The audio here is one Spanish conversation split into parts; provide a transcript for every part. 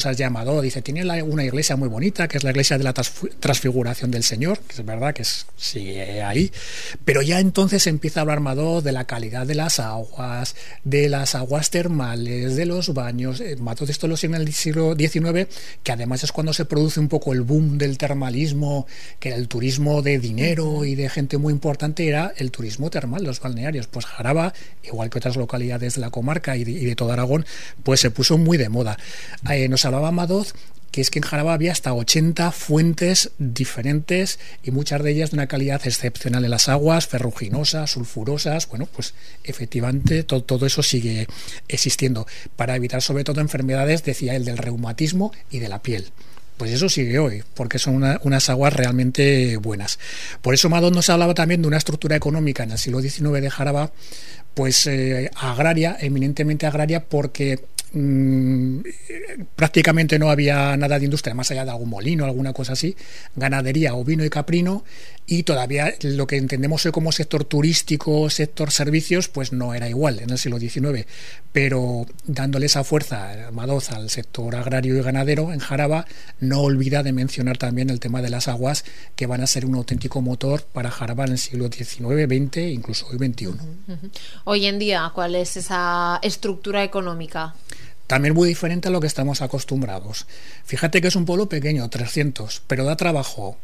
cosas ya Amador. Dice, tiene una iglesia muy bonita, que es la iglesia de la Transfiguración del Señor, que es verdad que sigue ahí, pero ya entonces empieza a hablar Amador de la calidad de las aguas termales, de los baños. Amador esto lo sigue en el siglo XIX, que además es cuando se produce un poco el boom del termalismo, que era el turismo de dinero y de gente muy importante, era el turismo termal, los balnearios. Pues Jaraba, igual que otras localidades de la comarca y de todo Aragón, pues se puso muy de moda. Nos hablaba Amador que es que en Jaraba había hasta 80 fuentes diferentes y muchas de ellas de una calidad excepcional en las aguas, ferruginosas, sulfurosas. Bueno, pues efectivamente todo eso sigue existiendo para evitar sobre todo enfermedades, decía él, del reumatismo y de la piel. Pues eso sigue hoy, porque son unas aguas realmente buenas. Por eso Amador nos hablaba también de una estructura económica en el siglo XIX de Jaraba, pues agraria, eminentemente agraria, porque prácticamente no había nada de industria más allá de algún molino, alguna cosa así, ganadería, ovino y caprino, y todavía lo que entendemos hoy como sector turístico, sector servicios, pues no era igual en el siglo XIX, pero dándole esa fuerza Amador al sector agrario y ganadero en Jaraba, no olvida de mencionar también el tema de las aguas, que van a ser un auténtico motor para Jaraba en el siglo XIX, XX, incluso hoy XXI. Hoy en día, ¿cuál es esa estructura económica? También muy diferente a lo que estamos acostumbrados. Fíjate que es un pueblo pequeño, 300, pero da trabajo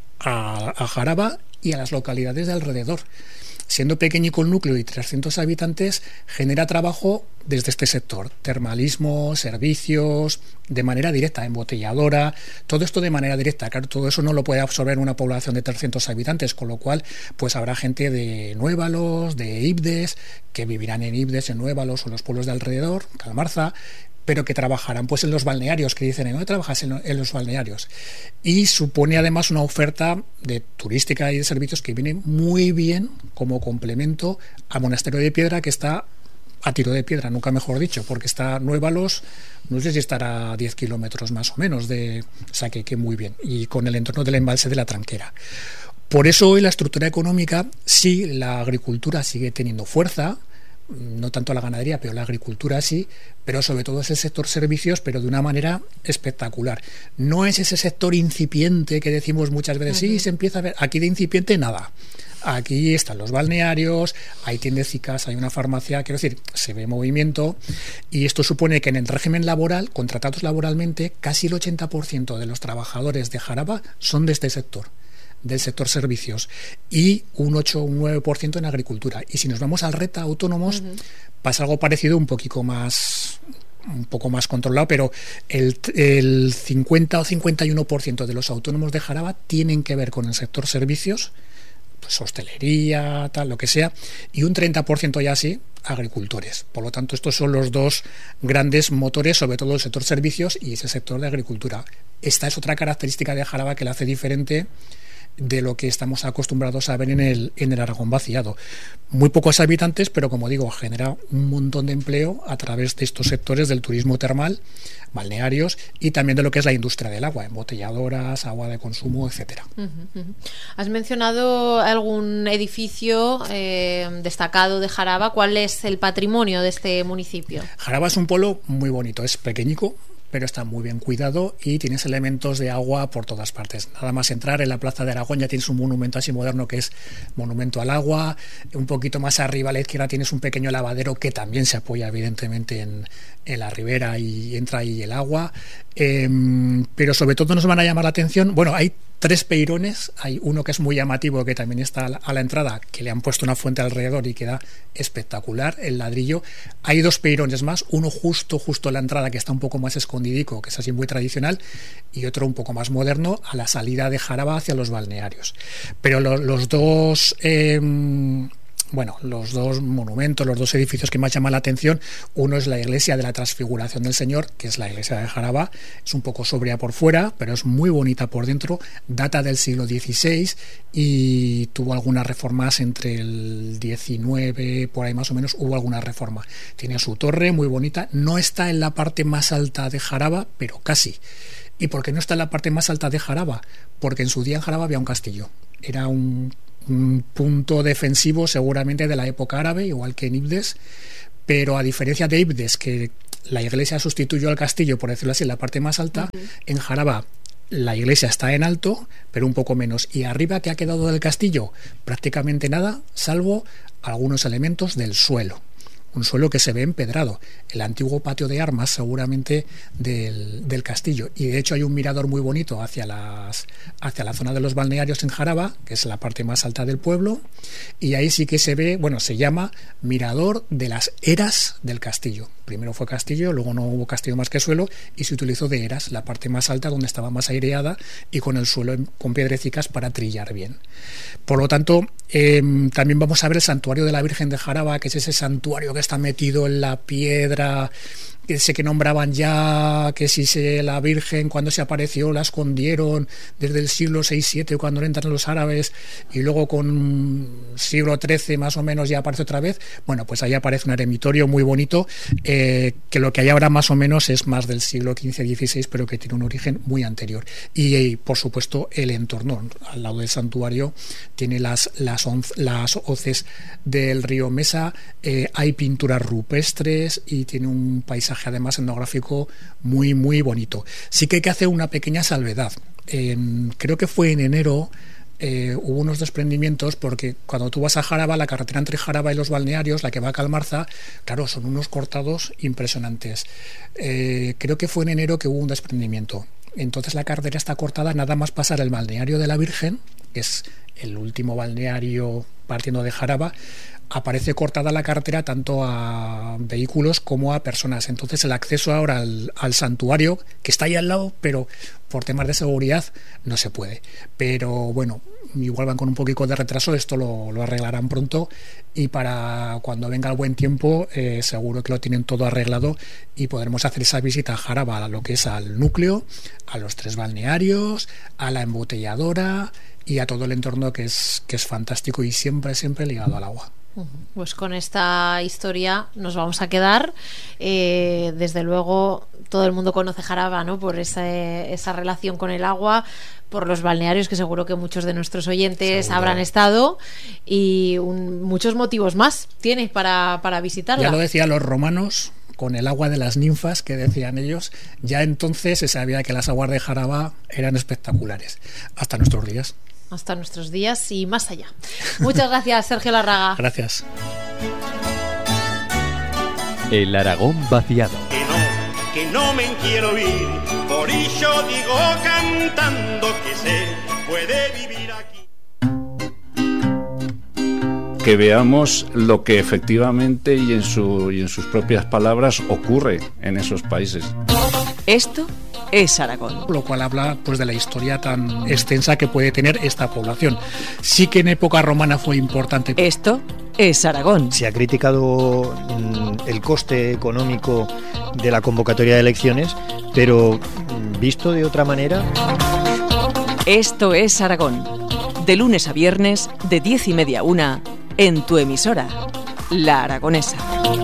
a Jaraba y a las localidades de alrededor. Siendo pequeño núcleo y 300 habitantes, genera trabajo desde este sector, termalismo, servicios, de manera directa, embotelladora, todo esto de manera directa. Claro, todo eso no lo puede absorber una población de 300 habitantes, con lo cual pues habrá gente de Nuévalos, de Ibdes, que vivirán en Ibdes, en Nuévalos o en los pueblos de alrededor, Calmarza, pero que trabajarán pues en los balnearios, que dicen, ¿dónde trabajas? En los balnearios. Y supone además una oferta de turística y de servicios que viene muy bien como complemento a Monasterio de Piedra, que está a tiro de piedra, nunca mejor dicho, porque está Nuévalos, no sé si estará a 10 kilómetros más o menos, o sea que muy bien, y con el entorno del embalse de la Tranquera. Por eso hoy la estructura económica, sí, la agricultura sigue teniendo fuerza, no tanto la ganadería, pero la agricultura sí, pero sobre todo es el sector servicios, pero de una manera espectacular. No es ese sector incipiente que decimos muchas veces, sí, se empieza a ver, aquí de incipiente nada. Aquí están los balnearios, hay tiendecicas, hay una farmacia, quiero decir, se ve movimiento, y esto supone que en el régimen laboral, contratados laboralmente, casi el 80% de los trabajadores de Jaraba son de este sector, del sector servicios, y un 8 o un 9% en agricultura. Y si nos vamos al RETA autónomos, pasa algo parecido, un poco más controlado, pero el 50 o 51% de los autónomos de Jaraba tienen que ver con el sector servicios, pues hostelería, tal, lo que sea, y un 30% ya sí, agricultores. Por lo tanto, estos son los dos grandes motores, sobre todo el sector servicios y ese sector de agricultura. Esta es otra característica de Jaraba que la hace diferente de lo que estamos acostumbrados a ver en el Aragón vaciado. Muy pocos habitantes, pero como digo, genera un montón de empleo a través de estos sectores del turismo termal, balnearios y también de lo que es la industria del agua, embotelladoras, agua de consumo, etcétera. Has mencionado algún edificio destacado de Jaraba. ¿Cuál es el patrimonio de este municipio? Jaraba es un pueblo muy bonito, es pequeñico, pero está muy bien cuidado y tienes elementos de agua por todas partes. Nada más entrar en la Plaza de Aragón ya tienes un monumento así moderno que es Monumento al Agua. Un poquito más arriba a la izquierda tienes un pequeño lavadero que también se apoya evidentemente en la ribera y entra ahí el agua. Pero sobre todo nos van a llamar la atención, bueno, hay 3 peirones, hay uno que es muy llamativo que también está a la entrada, que le han puesto una fuente alrededor y queda espectacular el ladrillo. Hay 2 peirones más, uno justo a la entrada que está un poco más escondidico, que es así muy tradicional, y otro un poco más moderno a la salida de Jaraba hacia los balnearios. Pero los dos monumentos, los 2 edificios que más llaman la atención, uno es la iglesia de la Transfiguración del Señor, que es la iglesia de Jaraba, es un poco sobria por fuera, pero es muy bonita por dentro, data del siglo XVI y tuvo algunas reformas entre el XIX, por ahí más o menos, hubo alguna reforma. Tiene su torre muy bonita, no está en la parte más alta de Jaraba, pero casi. ¿Y por qué no está en la parte más alta de Jaraba? Porque en su día en Jaraba había un castillo, era un punto defensivo seguramente de la época árabe, igual que en Ibdes, pero a diferencia de Ibdes, que la iglesia sustituyó al castillo, por decirlo así, en la parte más alta. En Jaraba la iglesia está en alto, pero un poco menos. Y arriba, ¿qué ha quedado del castillo? Prácticamente nada, salvo algunos elementos del suelo. Un suelo que se ve empedrado, el antiguo patio de armas seguramente del castillo. Y de hecho hay un mirador muy bonito hacia la zona de los balnearios en Jaraba, que es la parte más alta del pueblo, y ahí sí que se ve, bueno, se llama Mirador de las Eras del castillo. Primero fue castillo, luego no hubo castillo más que suelo, y se utilizó de eras, la parte más alta donde estaba más aireada y con el suelo con piedrecicas para trillar bien. Por lo tanto, también vamos a ver el santuario de la Virgen de Jaraba, que es ese santuario que está metido en la piedra, ese que nombraban ya, que si la Virgen cuando se apareció la escondieron desde el siglo VI-VII cuando entran los árabes, y luego con siglo XIII más o menos ya aparece otra vez. Bueno, pues ahí aparece un eremitorio muy bonito, que lo que hay ahora más o menos es más del siglo XV-XVI, pero que tiene un origen muy anterior. Y por supuesto el entorno, al lado del santuario tiene las hoces del río Mesa, hay pinturas rupestres y tiene un paisaje además etnográfico muy muy bonito. Sí que hay que hacer una pequeña salvedad. Creo que fue en enero, hubo unos desprendimientos, porque cuando tú vas a Jaraba, la carretera entre Jaraba y los balnearios, la que va a Calmarza, claro, son unos cortados impresionantes. Creo que fue en enero que hubo un desprendimiento. Entonces la carretera está cortada nada más pasar el balneario de la Virgen, que es el último balneario partiendo de Jaraba. Aparece cortada la carretera tanto a vehículos como a personas. Entonces el acceso ahora al santuario, que está ahí al lado, pero por temas de seguridad no se puede. Pero bueno, igual van con un poquito de retraso, esto lo arreglarán pronto, y para cuando venga el buen tiempo seguro que lo tienen todo arreglado y podremos hacer esa visita a Jaraba, a lo que es al núcleo, a los 3 balnearios, a la embotelladora y a todo el entorno que es fantástico y siempre ligado al agua. Pues con esta historia nos vamos a quedar. Desde luego todo el mundo conoce Jaraba, ¿no? Por esa relación con el agua, por los balnearios, que seguro que muchos de nuestros oyentes habrán estado, y muchos motivos más tiene para visitarla. Ya lo decían los romanos con el agua de las ninfas, que decían ellos. Ya entonces se sabía que las aguas de Jaraba eran espectaculares, hasta nuestros días. Hasta nuestros días y más allá. Muchas gracias, Sergio Larraga. Gracias. El Aragón vaciado. Que no me quiero ir, por ello digo cantando que se puede vivir aquí. Que veamos lo que efectivamente y en sus propias palabras ocurre en esos países. Esto es Aragón. Lo cual habla pues de la historia tan extensa que puede tener esta población. Sí que en época romana fue importante. Esto es Aragón. Se ha criticado el coste económico de la convocatoria de elecciones, pero visto de otra manera. Esto es Aragón. De lunes a viernes, de 10:30 a 1, en tu emisora, La Aragonesa.